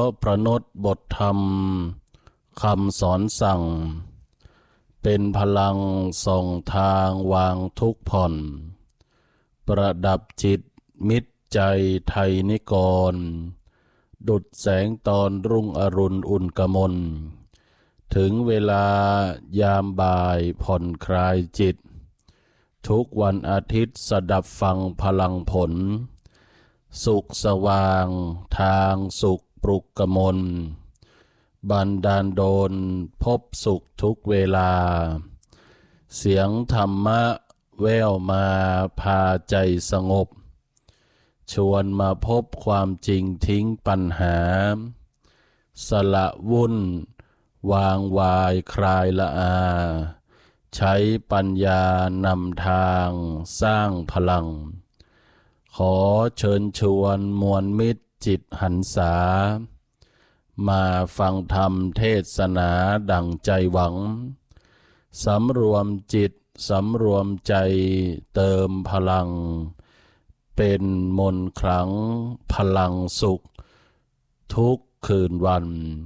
ประนตบทธรรมคำสอนสั่งเป็นพลังส่องทางวางทุกข์ผ่อนประดับจิตมิตรใจไทยนิกรดุจแสงตอนรุ่งอรุณอุ่นกมลถึงเวลายามบ่ายผ่อนคลายจิตทุกวันอาทิตย์สดับฟังพลังผลสุขสว่างทางสุขปลุกกมลบันดาลโดนพบสุขทุกเวลาเสียงธรรมะแว่วมาพาใจสงบชวนมาพบความจริงทิ้งปัญหาสละวุ่นวางวายคลายละอาใช้ปัญญานำทางสร้างพลังขอเชิญชวนมวลมิตรจิตหันษามาฟังธรรมเทศนาดังใจหวังสำรวมจิตสำรวมใจเติมพลังเป็นมนต์ขลังพลังสุขทุกคืนวัน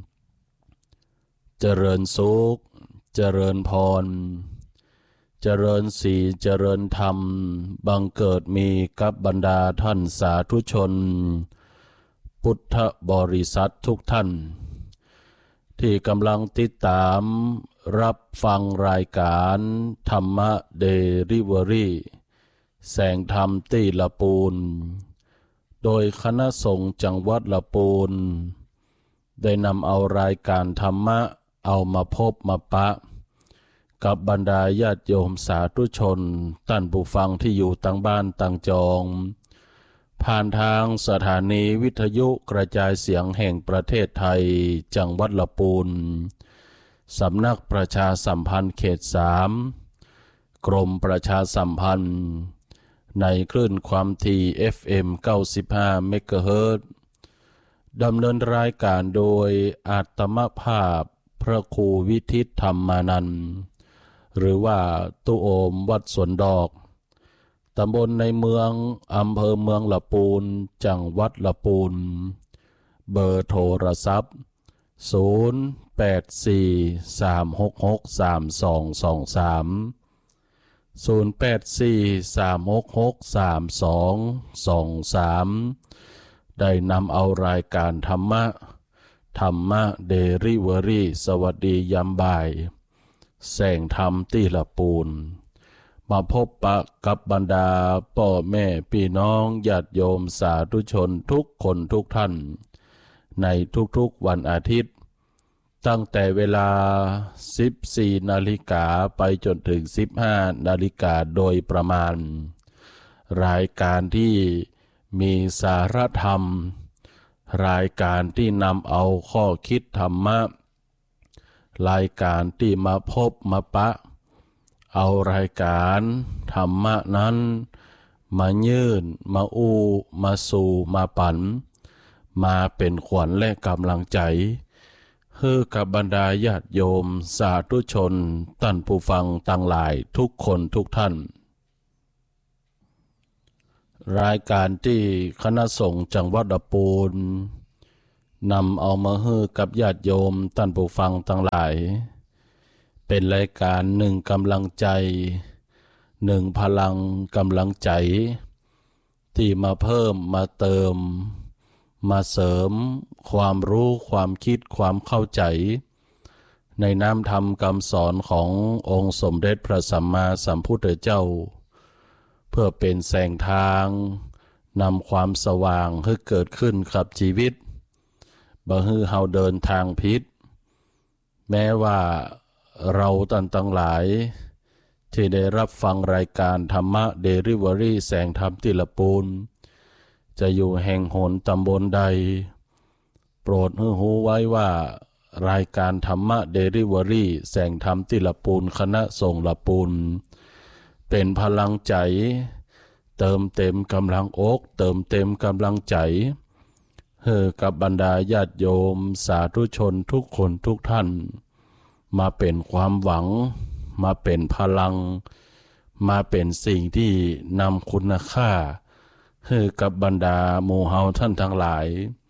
เจริญสุขเจริญพรเจริญสีเจริญธรรมบังเกิดมีกับบรรดาท่านสาธุชนพุทธบริษัททุกท่านที่กำลังติดตามรับฟังรายการธรรมะเดลิเวอรี่แสงธรรมที่ละปูนโดยคณะสงฆ์จังหวัดละปูนได้นำเอารายการธรรมะเอามาพบมาปะกับบรรดาญาติโยมสาธุชนท่านผู้ฟังที่อยู่ต่างบ้านต่างจองผ่านทางสถานีวิทยุกระจายเสียงแห่งประเทศไทยจังหวัดละปูนสำนักประชาสัมพันธ์เขต3กรมประชาสัมพันธ์ในคลื่นความถี่ FM 95 เมกะเฮิรตซ์ดำเนินรายการโดยอาตมภาพพระครูวิทิตธรรมานันท์หรือว่าตุโอมวัดสวนดอกตำบลในเมืองอำเภอเมืองละปูนจังหวัดละปูนเบอร์โทรศัพท์0843663223ได้นำเอารายการธรรมะเดลิเวอรี่สวัสดียามบ่ายแสงธรรมที่ละปูนมาพบปะกับบรรดาพ่อแม่พี่น้องญาติโยมสาธุชนทุกคนทุกท่านในทุกๆวันอาทิตย์ตั้งแต่เวลา 14 นาฬิกาไปจนถึง 15 นาฬิกาโดยประมาณรายการที่มีสาระธรรมรายการที่นำเอาข้อคิดธรรมะรายการที่มาพบมาปะเอารายการธรรมะนั้นมายื่นมามาสู่มาปั่นมาเป็นขวัญและกำลังใจให้กับบรรดาญาติโยมสาธุชนท่านผู้ฟังทั้งหลายทุกคนทุกท่านรายการที่คณะสงฆ์จังหวัดละปูนนำเอามาให้กับญาติโยมท่านผู้ฟังทั้งหลายเป็นรายการหนึ่งกำลังใจหนึ่งพลังกำลังใจที่มาเพิ่มมาเติมมาเสริมความรู้ความคิดความเข้าใจในน้ำธรรมคำสอนขององค์สมเด็จพระสัมมาสัมพุทธเจ้าเพื่อเป็นแสงทางนำความสว่างให้เกิดขึ้นกับชีวิตบ่ให้เฮาเดินทางผิดแม้ว่าเราทั้งหลายที่ได้รับฟังรายการธรรมะเดลิเวอรี่แสงธรรมที่ละปูนจะอยู่แห่งหนตำบลใดโปรดให้รู้ไว้ว่ารายการธรรมะเดลิเวอรี่แสงธรรมที่ละปูนคณะสงฆ์ละปูนเป็นพลังใจเติมเต็มกำลังอกเติมเต็มกำลังใจให้กับบรรดาญาติโยมสาธุชนทุกคนทุกท่านมาเป็นความหวังมาเป็นพลังมาเป็นสิ่งที่นำคุณค่าให้กับบรรดาหมู่เฮาท่านทั้งหลาย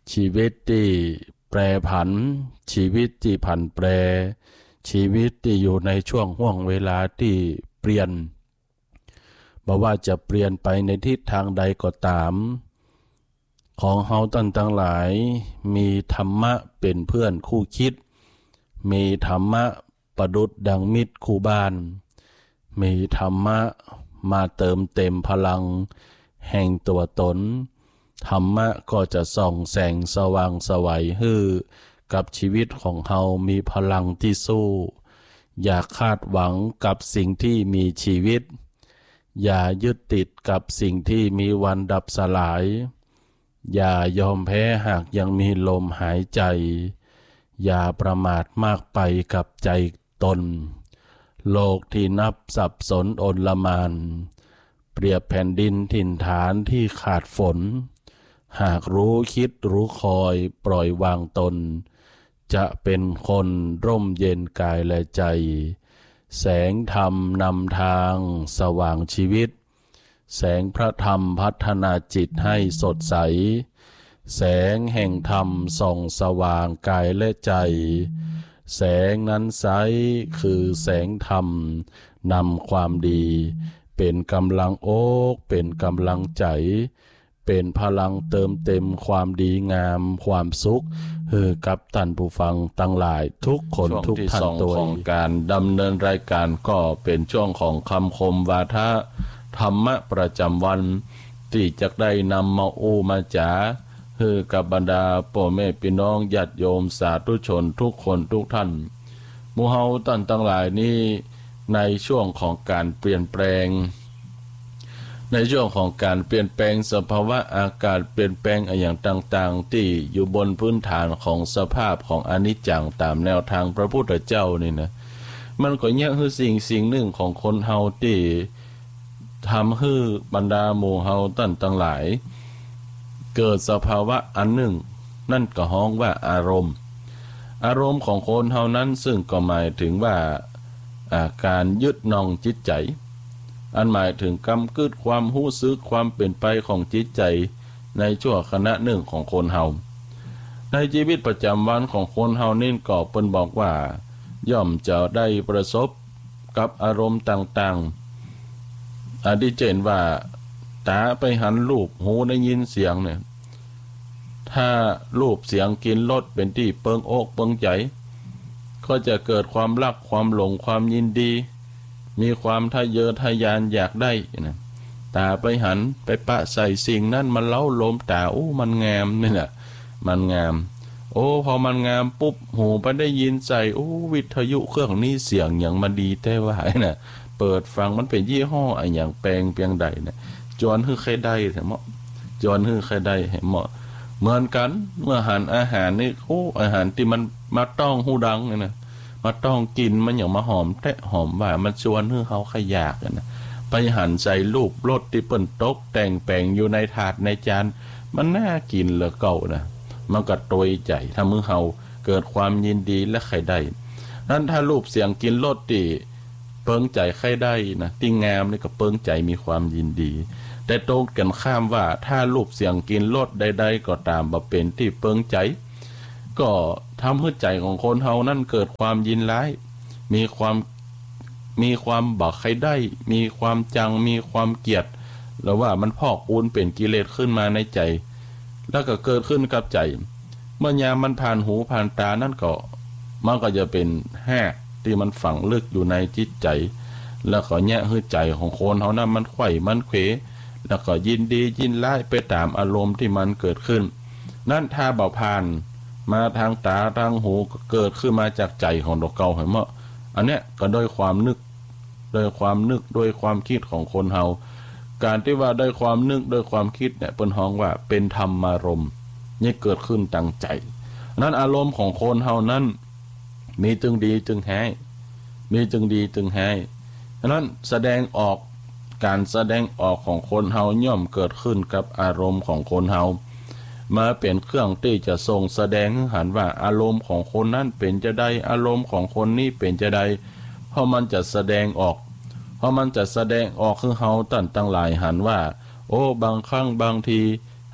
ชีวิตที่แปรผันชีวิตที่ผันแปรชีวิตที่อยู่ในช่วงห่วงเวลาที่เปลี่ยนบ่ว่าจะเปลี่ยนไปในทิศทางใดก็ตามของเฮาท่านทั้งหลายมีธรรมะเป็นเพื่อนคู่คิดมีธรรมะประดุจดังมิตรคู่บ้านมีธรรมะมาเติมเต็มพลังแห่งตัวตนธรรมะก็จะส่องแสงสว่างไสวให้กับชีวิตของเฮามีพลังที่สู้อย่าคาดหวังกับสิ่งที่มีชีวิตอย่ายึดติดกับสิ่งที่มีวันดับสลายอย่ายอมแพ้หากยังมีลมหายใจอย่าประมาทมากไปกับใจตนโลกที่นับสับสนโอลหม่านเปรียบแผ่นดินถิ่นฐานที่ขาดฝนหากรู้คิดรู้คอยปล่อยวางตนจะเป็นคนร่มเย็นกายและใจแสงธรรมนำทางสว่างชีวิตแสงพระธรรมพัฒนาจิตให้สดใสแสงแห่งธรรมส่องสว่างกายและใจแสงนั้นใสคือแสงธรรมนำความดีเป็นกำลังอกเป็นกำลังใจเป็นพลังเติมเต็มความดีงามความสุขกับท่านผู้ฟังทั้งหลายทุกคนทุกท่านตัวของการดำเนินรายการก็เป็นช่วงของคำคมวาทะธรรมะประจำวันที่จะได้นำมาอู้มาจ๋ากับบรรดาพ่อแม่พี่น้องญาติโยมสาธุชนทุกคนทุกท่านหมู่เฮาท่านทั้งหลายนี้ในช่วงของการเปลี่ยนแปลงในช่วงของการเปลี่ยนแปลงสภาวะอากาศเปลี่ยนแปลงอย่างต่างๆที่อยู่บนพื้นฐานของสภาพของอนิจจังตามแนวทางพระพุทธเจ้านี่นะมันก็เนี่ยคือสิ่งหนึ่งของคนเฮาที่ทำให้บรรดาหมู่เฮาท่านทั้งหลายเกิดสภาวะอันหนึ่งนั่นก็ฮ้องว่าอารมณ์ของคนเฮานั้นซึ่งก็หมายถึงว่าการยึดนองจิตใจอันหมายถึงกำกึดความรู้สึกความเป็นไปของจิตใจในชั่วขณะหนึ่งของคนเฮาในชีวิตประจำวันของคนเฮานี่ก็เปิ้นบอกว่าย่อมจะได้ประสบกับอารมณ์ต่างๆอาทิเช่นว่าตาไปหันรูปหูได้ยินเสียงเนี่ยถ้ารูปเสียงกินรสเป็นที่เปิงอกเปิงใจก็จะเกิดความรักความหลงความยินดีมีความทะเยอทะยานอยากได้นะตาไปหันไปปะใส่สิ่งนั้นมันเล้าลมตามันงามนี่แหละมันงามพอมันงามปุ๊บหูไปได้ยินใส่วิทยุเครื่องนี้เสียงอย่างมันดีแต่ว่าน่ะเปิดฟังมันเป็นยี่ห้ออย่างแปลงเพียงใดนะจวนคือใครได้เหมาะจวนคือใครได้เหมาะเหมือนกันเมื่อหันอาหารนี่อาหารที่มันมาต้องหูดังนะมาต้องกินมันอย่างมาหอมแตะหอมว่ามันชวนให้เขาขยากนะไปหันใส่รูปรสที่เปิ้นตกแต่งแปลงอยู่ในถาดในจานมันน่ากินเหลือเก่านะมันก็โดยใจทำให้เขาเกิดความยินดีและใครได้นั้นถ้ารูปเสียงกินรสที่เปิงใจใครได้นะที่งามนี่ก็เปิงใจมีความยินดีแต่ตรงกันข้ามว่าถ้ารูปเสียงกินรสใดๆก็ตามบ่เป็นที่เปิงใจก็ทำให้ใจของคนเฮานั่นเกิดความยินร้ายมีความบักใครได้มีความจังมีความเกลียดแล้วว่ามันพอกพูนเป็นกิเลสขึ้นมาในใจแล้วก็เกิดขึ้นกับใจเมื่อยามมันผ่านหูผ่านตานั่นก็มันก็จะเป็นแห่ที่มันฝังลึกอยู่ในจิตใจแล้วก็แยะให้ใจของคนเฮานั้นมันไขว่มันเขวแล้วก็ยินดียินร้ายไปตามอารมณ์ที่มันเกิดขึ้นนั่นถ้าบ่ผ่านมาทางตาทางหูก็เกิดขึ้นมาจากใจของดอกเก่าเห็นมั้ยอันเนี้ยก็ด้วยความนึกด้วยความคิดของคนเฮาการที่ว่าด้วยความนึกด้วยความคิดเนี่ยเปิ้นฮ้องว่าเป็นธรรมารมณ์นี่เกิดขึ้นตั้งใจนั้นอารมณ์ของคนเฮานั้นมีจึงดีจึงแห้มีจึงดีจึงแห้ฉะนั้นแสดงออกการแสดงออกของคนเฮาย่อมเกิดขึ้นกับอารมณ์ของคนเฮามาเป็นเครื่องที่จะส่งแสดงให้เห็นว่าอารมณ์ของคนนั้นเป็นจะใดอารมณ์ของคนนี้เป็นจะใดเพราะมันจะแสดงออกคือเฮาตั้งหลายหันว่าบางครั้งบางที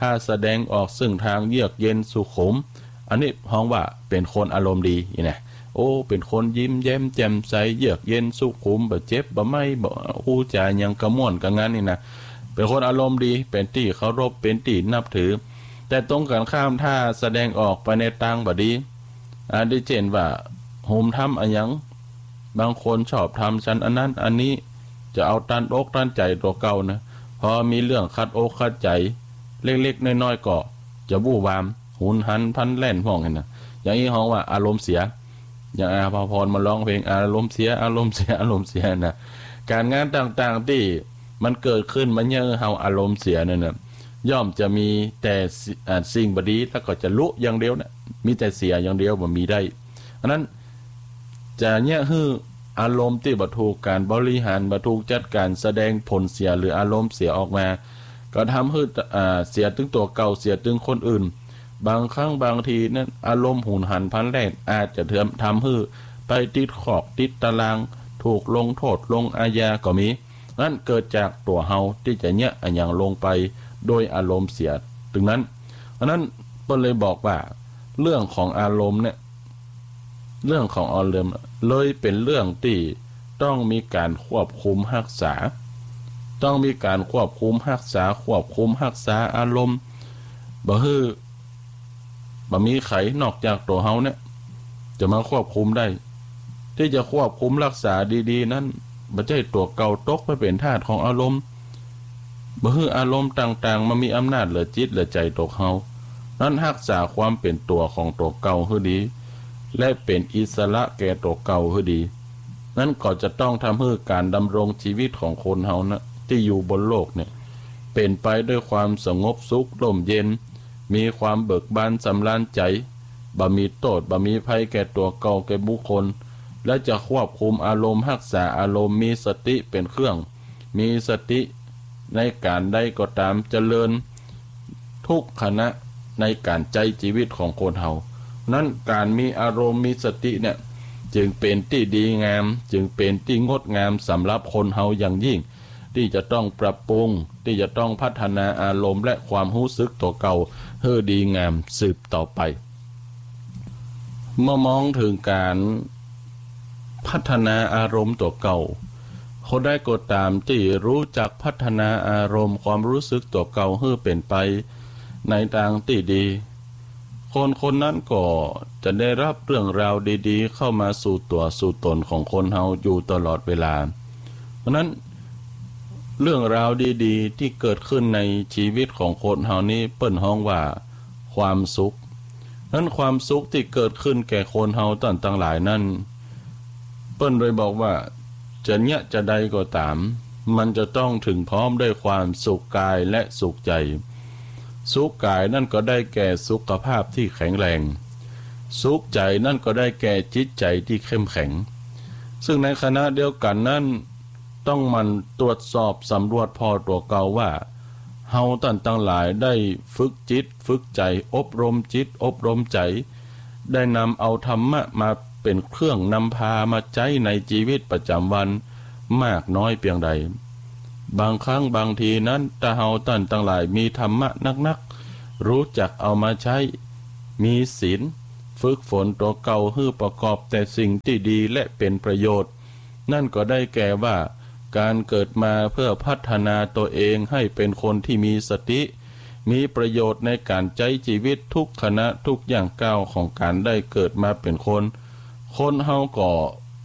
ถ้าแสดงออกซึ่งทางเยือกเย็นสุขุมอันนี้ห้องว่าเป็นคนอารมณ์ดีนะโอ้เป็นคนยิ้มแย้มแจ่มใสเยือกเย็นสุขุมบ่เจ็บบ่ไม่บ่อู้จายังกระม่วนกระงั้นนี่นะเป็นคนอารมณ์ดีเป็นที่เคารพเป็นที่นับถือแต่ตรงกันข้ามถ้าแสดงออกไปในทางบ่ดีได้เจนว่าโหมทำอันยังบางคนชอบทำฉันอันนั้นอันนี้จะเอาตันอกตันใจตัวเก่านะพอมีเรื่องคัดอกคัดใจเล็กๆน้อยๆก็จะบู้วามหุนหันพันแล่นห้องกันนะอย่างนี้ห้องว่าอารมณ์เสียอย่างอาภาพรมาร้องเพลงอารมณ์เสียอารมณ์เสียอารมณ์เสียนะการงานต่างๆที่มันเกิดขึ้นมันยังเฮาอารมณ์เสียนั่นนะย่อมจะมีแต่สิ่งบดีแล้วก็จะลุอย่างเดียวนะมีแต่เสียอย่างเดียวบ่มีได้อันนั้นจะเนี่ยคืออารมณ์ที่บ่ถูกการบริหารบ่ถูกจัดการแสดงผลเสียหรืออารมณ์เสียออกมาก็ทำให้เสียถึงตัวเก่าเสียถึงคนอื่นบางครั้งบางทีนั้นอารมณ์หุนหันพลันแล่นอาจจะทำให้ไปติดขอบติดตารางถูกลงโทษลงอาญาก็มีนั่นเกิดจากตัวเฮาที่จะเนี่ยอย่างลงไปโดยอารมณ์เสียถึงนั้นเพราะนั้นเพิ่นเลยบอกว่าเรื่องของอารมณ์เนี่ยเรื่องของอารมณ์เลยเป็นเรื่องที่ต้องมีการควบคุมรักษาต้องมีการควบคุมรักษาอารมณ์บ่ฮื้อบ่มีไขนอกจากตัวเฮาเนี่ยจะมาควบคุมได้ที่จะควบคุมรักษาดีๆนั้นบ่ใช่ตัวเก่าตกไปเป็นทาสของอารมณ์บ่ฮื้ออารมณ์ต่างๆมันมีอำนาจเหลือจิตเหลือใจตัวเฮานั้นรักษาความเป็นตัวของตัวเก่าให้ดีและเป็นอิสระแก่ตัวเก่าให้ดีนั้นก็จะต้องทำให้การดำรงชีวิตของคนเฮานะที่อยู่บนโลกเนี่ยเป็นไปด้วยความสงบสุขร่มเย็นมีความเบิกบานสำราญใจบ่มีโทษบ่มีภัยแก่ตัวเก่าแก่บุคคลและจะควบคุมอารมณ์รักษาอารมณ์มีสติเป็นเครื่องมีสติในการใดก็ตามเจริญทุกขณะในการใจชีวิตของคนเฮานั้นการมีอารมณ์มีสติเนี่ยจึงเป็นที่ดีงามจึงเป็นที่งดงามสำหรับคนเฮาอย่างยิ่งที่จะต้องปรับปรุงที่จะต้องพัฒนาอารมณ์และความรู้สึกตัวเก่าให้ดีงามสืบต่อไปเมื่อมองถึงการพัฒนาอารมณ์ตัวเก่าคนได้ก็ตามที่รู้จักพัฒนาอารมณ์ความรู้สึกตัวเก่าให้เป็นไปในทางที่ดีคนนั้นก็จะได้รับเรื่องราวดีๆเข้ามาสู่ตัวสู่ตนของคนเฮาอยู่ตลอดเวลาเพราะนั้นเรื่องราวดีๆที่เกิดขึ้นในชีวิตของคนเฮานี้เปิ้นฮ้องว่าความสุขนั้นความสุขที่เกิดขึ้นแก่คนเฮาต่างๆหลายนั้นเปิ้นเลยบอกว่าจะเนี่ยจะใดก็ตามมันจะต้องถึงพร้อมด้วยความสุขกายและสุขใจสุขกายนั่นก็ได้แก่สุขภาพที่แข็งแรงสุขใจนั่นก็ได้แก่จิตใจที่เข้มแข็งซึ่งในขณะเดียวกันนั้นต้องมันตรวจสอบสำรวจพอตัวเก่าว่าเฮาตั้งหลายได้ฝึกจิตฝึกใจอบรมจิตอบรมใจได้นำเอาธรรมะมาเป็นเครื่องนำพามาใช้ในชีวิตประจำวันมากน้อยเพียงใดบางครั้งบางทีนั้นถ้าเฮาตั้งหลายมีธรรมะนักๆรู้จักเอามาใช้มีศีลฝึกฝนตัวเก่าให้ประกอบแต่สิ่งที่ดีและเป็นประโยชน์นั่นก็ได้แก่ว่าการเกิดมาเพื่อพัฒนาตัวเองให้เป็นคนที่มีสติมีประโยชน์ในการใช้ชีวิตทุกขณะทุกอย่างก้าวของการได้เกิดมาเป็นคนเฮาก็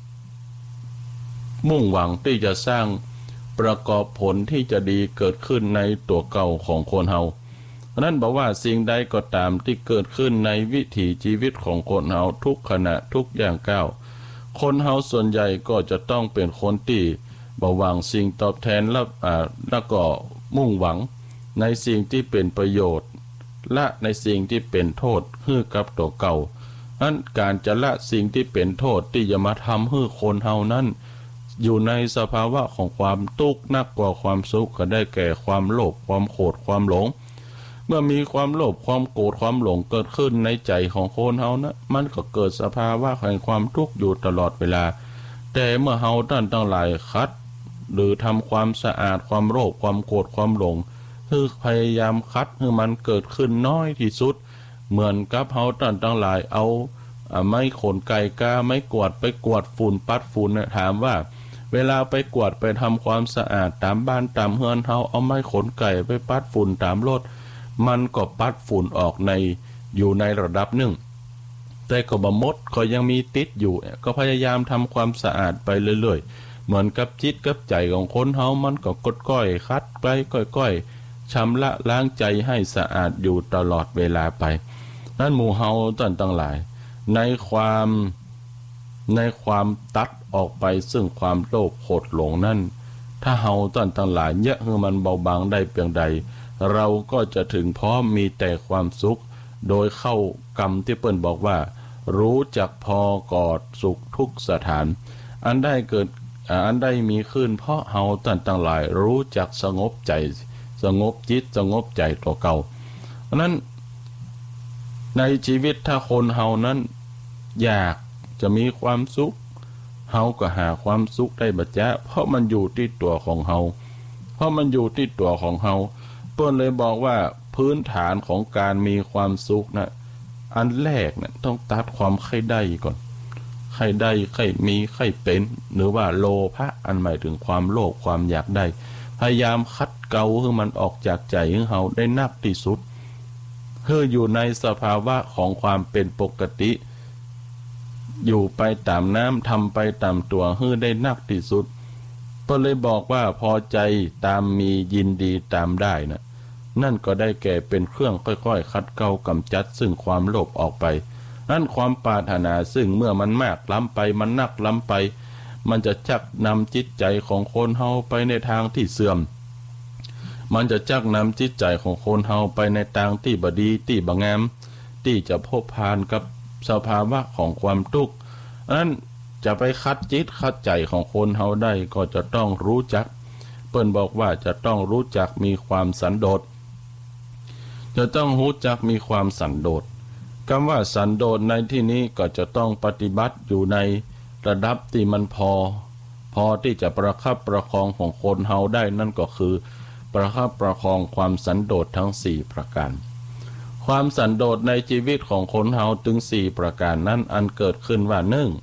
มุ่งหวังที่จะสร้างประกอบผลที่จะดีเกิดขึ้นในตัวเก่าของคนเฮานั้นบอกว่าสิ่งใดก็ตามที่เกิดขึ้นในวิถีชีวิตของคนเฮาทุกขณะทุกอย่างก้าวคนเฮาส่วนใหญ่ก็จะต้องเป็นคนที่บ่หวังสิ่งตอบแทนแล้วก็มุ่งหวังในสิ่งที่เป็นประโยชน์และในสิ่งที่เป็นโทษให้กับตัวเก่านั้นการจะละสิ่งที่เป็นโทษที่จะมาทำให้คนเฮานั้นอยู่ในสภาวะของความทุกข์นักกว่าความสุขก็ได้แก่ความโลภความโกรธความหลงเมื่อมีความโลภความโกรธความหลงเกิดขึ้นในใจของคนเฮานะมันก็เกิดสภาวะแห่งความทุกข์อยู่ตลอดเวลาแต่เมื่อเฮาตั้งหลายคัดหรือทำความสะอาดความโลภความโกรธความหลงคือพยายามคัดให้มันเกิดขึ้นน้อยที่สุดเหมือนกับเฮาตั้งหลายเอาไม้ขนไก่กาไม้กวาดไปกวาดฝุ่นปัดฝุ่นเนี่ยถามว่าเวลาไปกวาดไปทำความสะอาดตามบ้านตามเฮือนเฮาเอาไม้ขนไก่ไปปัดฝุ่นตามรถมันก็ปัดฝุ่นออกอยู่ในระดับหนึ่งแต่ก็บ่หมดก็ยังมีติดอยู่ก็พยายามทำความสะอาดไปเรื่อยๆเหมือนกับจิตกับใจของคนเฮามันก็กดก้อยคัดไปก้อยๆชำระล้างใจให้สะอาดอยู่ตลอดเวลาไปนั่นหมู่เฮาตั้งหลายในความตัดออกไปซึ่งความโลภโกรธหลงนั่นถ้าเฮาตั้งหลายเนี่ยคือมันเบาบางได้เพียงใดเราก็จะถึงพร้อมมีแต่ความสุขโดยเข้ากรรมที่เปิ้นบอกว่ารู้จักพอกอดสุขทุกสถานอันได้มีขึ้นเพราะเฮาตั้งหลายรู้จักสงบใจสงบจิตสงบใจตัวเก่าเพราะนั้นในชีวิตถ้าคนเฮานั้นอยากจะมีความสุขเฮาก็หาความสุขได้บัดจ๊ะเพราะมันอยู่ที่ตัวของเฮาเปิ้นเลยบอกว่าพื้นฐานของการมีความสุขนะอันแรกนะต้องตัดความใคร่ได้ก่อนใคร่ได้ใคร่มีใคร่เป็นหรือว่าโลภะอันหมายถึงความโลภความอยากได้พยายามคัดเกลาให้มันออกจากใจของเฮาได้นักที่สุดเพื่ออยู่ในสภาวะของความเป็นปกติอยู่ไปตามน้ำทำไปตามตัวให้ได้นักที่สุดก็เลยบอกว่าพอใจตามมียินดีตามได้นะนั่นก็ได้แก่เป็นเครื่องค่อยๆคัดเกลากำจัดซึ่งความโลภออกไปนั่นความปรารถนาซึ่งเมื่อมันมากล้ำไปมันนักล้ำไปมันจะชักนำจิตใจของคนเฮาไปในทางที่เสื่อมมันจะชักนำจิตใจของคนเฮาไปในทางที่บ่ดีที่บ่งามที่จะพบพานกับสภาวะของความทุกข์นั้นจะไปคัดจิตคัดใจของคนเฮาได้ก็จะต้องรู้จักเปิ้นบอกว่าจะต้องรู้จักมีความสันโดษจะต้องรู้จักมีความสันโดษคำว่าสันโดษในที่นี้ก็จะต้องปฏิบัติอยู่ในระดับที่มันพอที่จะประคับประคองของคนเฮาได้นั่นก็คือประคับประคองความสันโดษทั้ง4ประการความสันโดษในชีวิตของคนเฮาถึง4ประการนั้นอันเกิดขึ้นว่า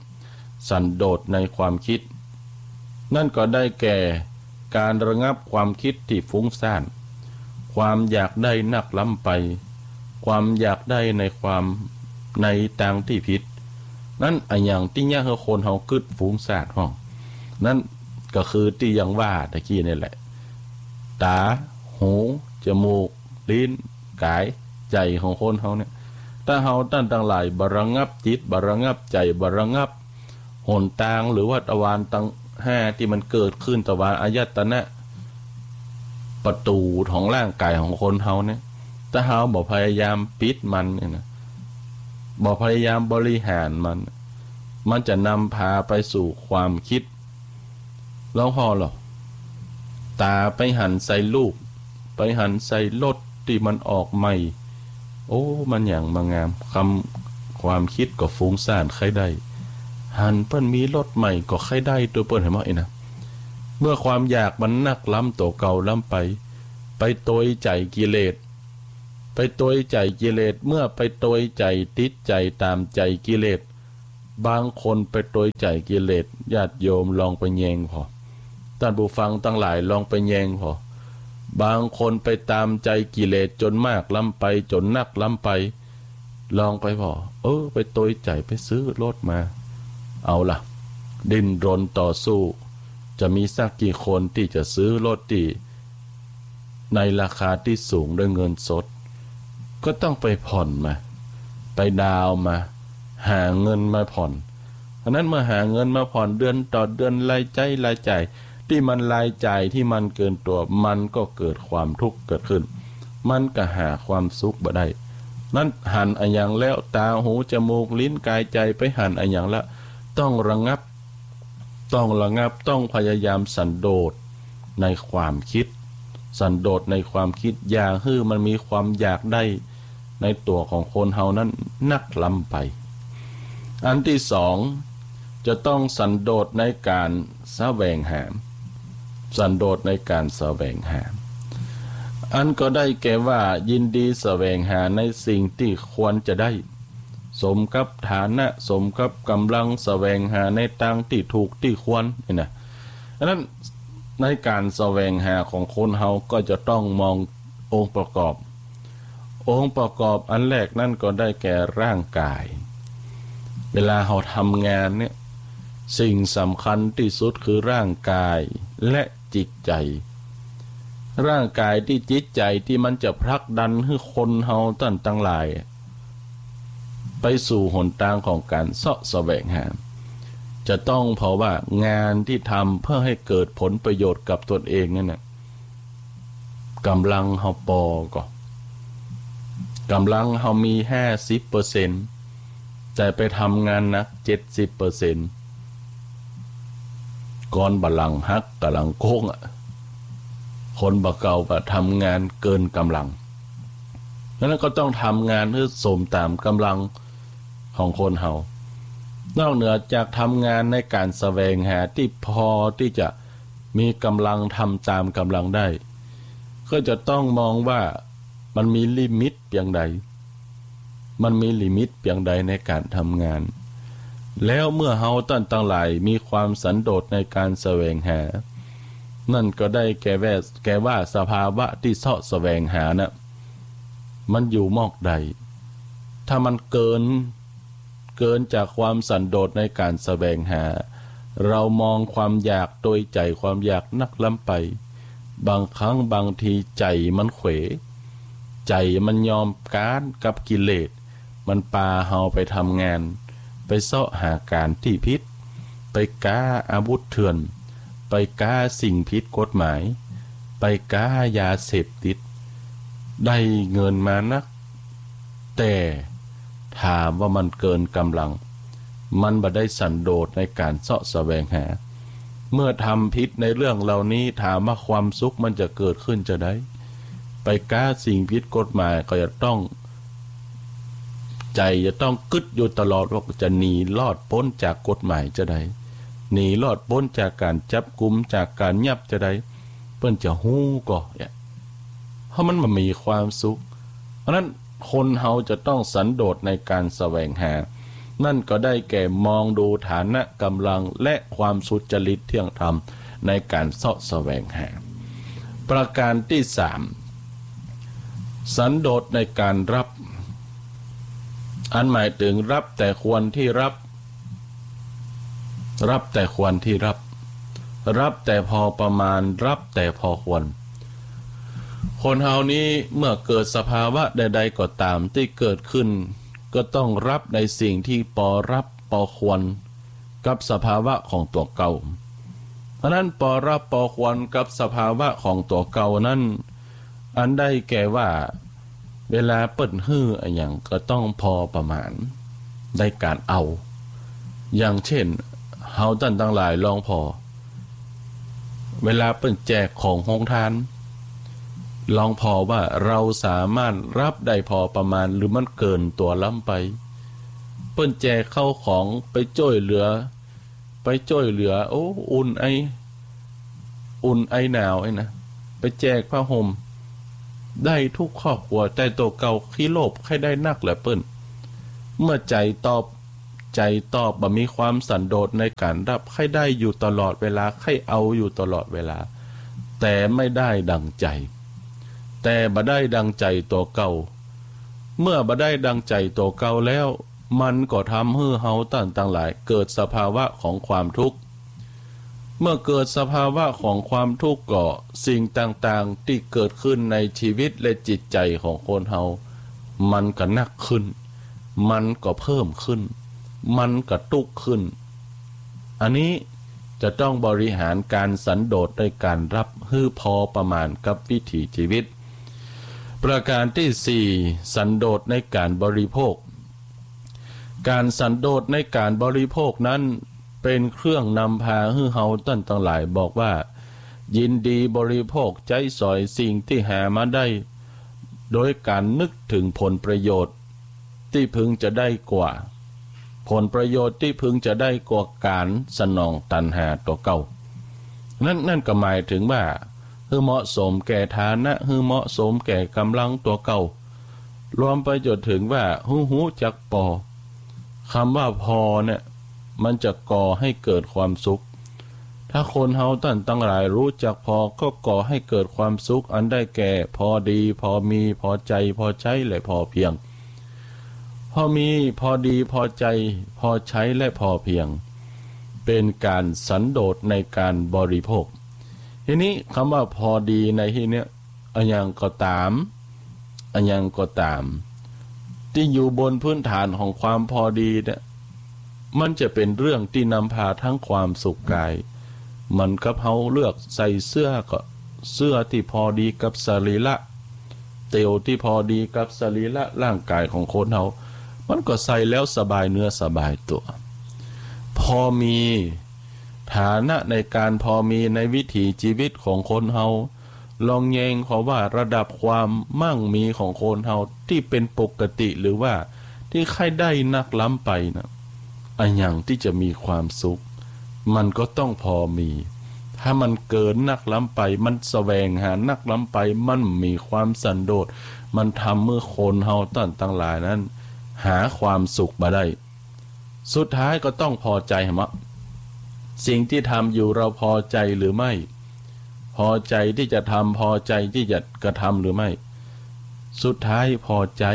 1สันโดษในความคิดนั่นก็ได้แก่การระงับความคิดที่ฟุ้งซ่านความอยากได้นักล้ำไปความอยากได้ในทางที่ผิดนั่นอย่างที่ยากให้คนเฮาคิดฟุ้งซ่านห้องนั่นก็คือที่ยังว่าตะกี้นี่แหละตาหูจมูกลิ้นกายใจของคนเฮาเนี่ยถ้าเฮาตั้งหลายบระงับจิตบระงับใจบระงับหนทางหรือว่าตะวันตั้ง5ที่มันเกิดขึ้นตะวันอายตนะประตูของร่างกายของคนเฮาเนี่ยถ้าเฮาบ่พยายามปิดมันเนี่ยนะบ่พยายามบริหารมันจะนำพาไปสู่ความคิดแล้วพอหรอตาไปหันใส่รูปไปหันใส่รถที่มันออกใหม่โอ้มันอย่างมางามความคิดก็ฟุ้งซ่านใครได้หันเปิ้นมีรถใหม่ก็ใครได้ตัวเปิ้นเห็นมั้ยนะเมื่อความอยากมันนักล้ำตัวเก่าล้ำไปโตยใจกิเลสเมื่อไปโตยใจติดใจตามใจกิเลสบางคนไปโตยใจกิเลสญาติโยมลองไปแยงพอท่านผู้ฟังทั้งหลายลองไปแยงพอบางคนไปตามใจกิเลสจนมากล้ำไปจนนักล้ำไปลองไปพอไปโตยใจไปซื้อรถมาเอาล่ะดิ้นรนต่อสู้จะมีสักกี่คนที่จะซื้อรถที่ในราคาที่สูงด้วยเงินสดก็ต้องไปผ่อนมาไปดาวมาหาเงินมาผ่อนเพราะนั้นเมื่อหาเงินมาผ่อนเดือนต่อเดือนรายจ่ายที่มันรายจ่ายที่มันเกินตัวมันก็เกิดความทุกข์เกิดขึ้นมันก็หาความสุขบ่ได้นั้นหันอันอย่างแล้วตาหูจมูกลิ้นกายใจไปหันอันอย่างละต้องระงับต้องพยายามสันโดษในความคิดสันโดษในความคิดอย่าให้มันมีความอยากได้ในตัวของคนเฮานั้นนักล้ำไปอันที่2จะต้องสันโดษในการแสวงหาสันโดษในการแสวงหาอันก็ได้แก่ว่ายินดีแสวงหาในสิ่งที่ควรจะได้สมกับฐานะสมกับกำลังแสวงหาในทางที่ถูกที่ควรนี่นะอันนั้นในการแสวงหาของคนเฮาก็จะต้องมององค์ประกอบอันแรกนั่นก็ได้แก่ร่างกายเวลาเราทำงานเนี่ยสิ่งสำคัญที่สุดคือร่างกายและจิตใจร่างกายที่จิตใจที่มันจะผลักดันให้คนเฮาตั้งหลายไปสู่หนทางของการเสาะแสวงหาจะต้องเพราะว่างานที่ทำเพื่อให้เกิดผลประโยชน์กับตนเองนั่นน่ะกำลังเฮาพอก็กำลังเฮามี 50% แต่ไปทำงานหนัก 70%ก่อนบัลลังก์ฮักกำลังโค้งคนบ่เก่าก็ทำงานเกินกำลังนั้นก็ต้องทำงานเพื่อสมตามกำลังของคนเฮานอกเหนือจากทำงานในการแสวงหาที่พอที่จะมีกำลังทำตามกำลังได้ก็จะต้องมองว่ามันมีลิมิตเพียงใดในการทำงานแล้วเมื่อเฮาตั้งหลายมีความสันโดษในการแสวงหานั่นก็ได้แก่ว่าสภาวะที่เสาะแสวงหานะมันอยู่มอกใดถ้ามันเกินจากความสันโดษในการแสวงหาเรามองความอยากโดยใจความอยากนักล้ำไปบางครั้งบางทีใจมันเขวใจมันยอมก้านกับกิเลสมันพาเฮาไปทำงานไปเสาะหาการที่ผิดไปก้าอาวุธเถื่อนไปก้าสิ่งผิดกฎหมายไปก้ายาเสพติดได้เงินมานักแต่ถามว่ามันเกินกำลังมันบ่ได้สันโดษในการเสาะแสวงหาเมื่อทำผิดในเรื่องเหล่านี้ถามว่าความสุขมันจะเกิดขึ้นจะได้ไปก้าสิ่งผิดกฎหมายก็จะต้องใจจะต้องกึดอยู่ตลอดว่าจะหนีรอดพ้นจากกฎหมายจะได้หนีรอดพ้นจากการจับกุมจากการยับจะได้เปิ้นจะฮู้ก็เพราะมันมีความสุขเพราะนั้นคนเฮาจะต้องสันโดษในการแสวงหานั่นก็ได้แก่มองดูฐานะกำลังและความสุจริตเที่ยงธรรมในการเสาะแสวงหาประการที่3สันโดษในการรับอันหมายถึงรับแต่ควรที่รับแต่ควรที่รับแต่พอประมาณรับแต่พอควรคนเฮานี้เมื่อเกิดสภาวะใดๆก็ตามที่เกิดขึ้นก็ต้องรับในสิ่งที่พอรับพอควรกับสภาวะของตัวเก่าเพราะนั้นพอรับพอควรกับสภาวะของตัวเก่านั้นอันได้แก่ว่าเวลาเปิดฮื้ออย่างก็ต้องพอประมาณได้การเอาอย่างเช่นเฮาตั้งหลายลองพอเวลาเปิดแจกของโรงทานลองพอว่าเราสามารถรับได้พอประมาณหรือมันเกินตัวล้ำไปเปิ้นแจกเข้าของไปจ้อยเหลือโอ้อุ่นไอหนาวนะไปแจกผ้าห่มได้ทุกครอบครัวแต่ตัวเก่าขี้โลภใครได้นักแหละเปิ้นเมื่อใจตอบบ่มีความสันโดษในการรับใครได้อยู่ตลอดเวลาใครเอาอยู่ตลอดเวลาแต่ไม่ได้ดังใจแต่บ่ได้ดังใจตัวเก่าเมื่อบ่ได้ดังใจตัวเก่าแล้วมันก็ทำให้เฮาตั้งหลายเกิดสภาวะของความทุกข์เมื่อเกิดสภาวะของความทุกข์ก็สิ่งต่างๆที่เกิดขึ้นในชีวิตและจิตใจของคนเฮามันก็หนักขึ้นมันก็เพิ่มขึ้นมันก็ทุกข์ขึ้นอันนี้จะต้องบริหารการสันโดษในการรับให้พอประมาณกับวิถีชีวิตประการที่4สันโดษในการบริโภคการสันโดษในการบริโภคนั้นเป็นเครื่องนำพาให้เฮาตั้งหลายบอกว่ายินดีบริโภคใจสอยสิ่งที่หามาได้โดยการนึกถึงผลประโยชน์ที่พึงจะได้กว่าผลประโยชน์ที่พึงจะได้กว่าการสนองตัณหาตัวเก่านั่นก็หมายถึงว่าคือเหมาะสมแก่ฐานะคือเหมาะสมแก่กำลังตัวเก่ารวมไปจนถึงว่าหูจักพอคำว่าพอเนี่ยมันจะก่อให้เกิดความสุขถ้าคนเฮาตั้งหลายรู้จักพอก็ก่อให้เกิดความสุขอันได้แก่พอดีพอมีพอใจพอใช้และพอเพียงพอมีพอดีพอใจพอใช้และพอเพียงเป็นการสันโดษในการบริโภคทีนี้คำว่าพอดีในที่นี้อันยังก็ตามที่อยู่บนพื้นฐานของความพอดีเนี่ยมันจะเป็นเรื่องที่นำพาทั้งความสุขกายมันก็เฮาเลือกใส่เสื้อก็เสื้อที่พอดีกับสรีระเตียวที่พอดีกับสรีระร่างกายของคนเฮามันก็ใส่แล้วสบายเนื้อสบายตัวพอมีฐานะในการพอมีในวิถีชีวิตของคนเฮาลองแยงขอว่าระดับความมั่งมีของคนเฮาที่เป็นปกติหรือว่าที่ใครได้นักล้ำไปนะอันอย่างที่จะมีความสุขมันก็ต้องพอมีถ้ามันเกินนักล้ำไปมันแสวงหานักล้ำไปมันมีความสันโดษมันทำเมื่อคนเฮาตั้งหลายนั้นหาความสุขมาได้สุดท้ายก็ต้องพอใจหมะสิ่งที่ทำอยู่เราพอใจหรือไม่พอใจที่จะทำพอใจที่จะกระทำหรือไม่สุดท้ายพอใจ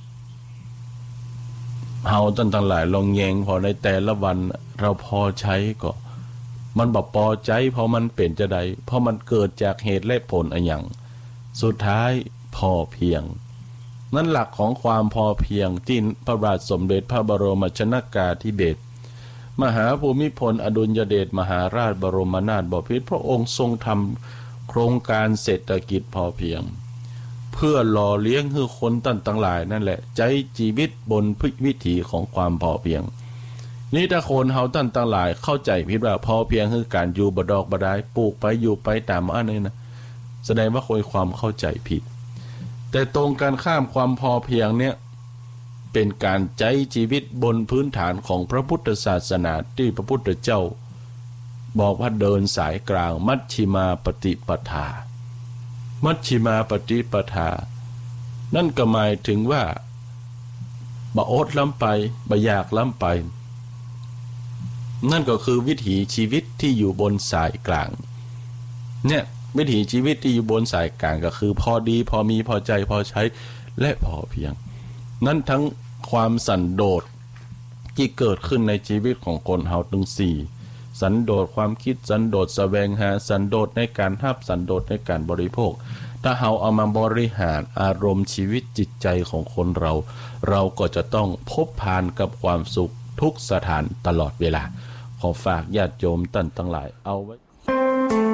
เฮาตั้งหลายลองแยงพอในแต่ละวันเราพอใช้ก็มันบอกพอใจเพราะมันเป็นจะใดเพราะมันเกิดจากเหตุและผลอะไรอย่างสุดท้ายพอเพียงนั่นหลักของความพอเพียงที่พระบาทสมเด็จพระบรมชนกาธิเบศรมหาภูมิพลอดุลยเดชมหาราชบรมนาถบพิตรพระองค์ทรงทำโครงการเศรษฐกิจพอเพียงเพื่อหล่อเลี้ยงให้คนตั้งหลายนั่นแหละใจชีวิตบนวิถีของความพอเพียงนี่ถ้าคนเฮาตั้งหลายเข้าใจผิดว่าพอเพียงคือการอยู่บ่ดอกบ่ได้ปลูกไปอยู่ไปตามอันนี้นะแสดงว่าคนความเข้าใจผิดแต่ตรงกันข้ามความพอเพียงเนี่ยเป็นการใจชีวิตบนพื้นฐานของพระพุทธศาสนาที่พระพุทธเจ้าบอกว่าเดินสายกลางมัชฌิมาปฏิปทามัชฌิมาปฏิปทานั่นก็หมายถึงว่าบ่อดล้ำไปบ่อยากล้ำไปนั่นก็คือวิถีชีวิตที่อยู่บนสายกลางเนี่ยวิถีชีวิตที่อยู่บนสายกลางก็คือพอดีพอมีพอใจพอใช้และพอเพียงนั่นทั้งความสันโดษที่เกิดขึ้นในชีวิตของคนเฮาทั้งสี่สันโดษความคิดสันโดษแสวงหาสันโดษในการรับสันโดษในการบริโภคถ้าเฮาเอามาบริหารอารมณ์ชีวิตจิตใจของคนเราก็จะต้องพบผ่านกับความสุขทุกสถานตลอดเวลาขอฝากญาติโยมตั้งหลายเอาไว้